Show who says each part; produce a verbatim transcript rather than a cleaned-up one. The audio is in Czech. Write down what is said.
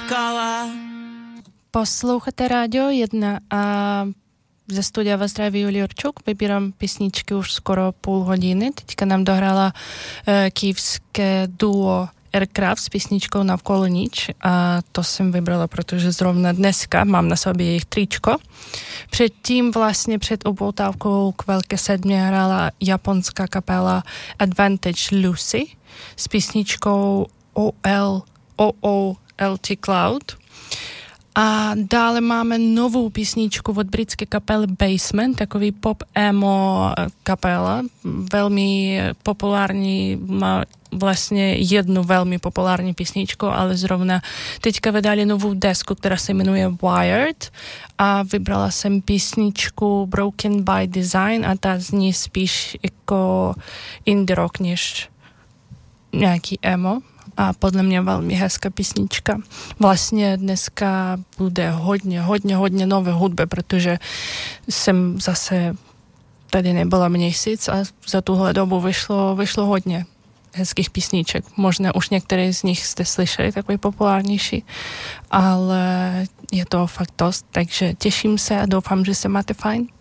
Speaker 1: čekala.
Speaker 2: Posloucháte Rádio jedna a ze studia vás zdraví Julia Jurčuk. Vybírám písničky už skoro půl hodiny. Teďka nám dohrála e, kývské duo Aircraft s písničkou Navkolo nič a to jsem vybrala, protože zrovna dneska mám na sobě jejich tričko. Předtím vlastně před upoutávkou k Velké sedmě hrála japonská kapela Advantage Lucy s písničkou O L O O L T Cloud. A dále máme novou písničku od britské kapely Basement, takový pop emo kapela, velmi populární, má vlastně jednu velmi populární písničku, ale zrovna teďka vydali novou desku, která se jmenuje Wired a vybrala jsem písničku Broken by Design a ta zní spíš jako indie rock než nějaký emo. A podle mě velmi hezká písnička. Vlastně dneska bude hodně, hodně, hodně nové hudby, protože jsem zase tady nebyla měsíc a za tuhle dobu vyšlo, vyšlo hodně hezkých písniček. Možná už některé z nich jste slyšeli, takový populárnější, ale je to fakt dost, takže těším se a doufám, že se máte fajn.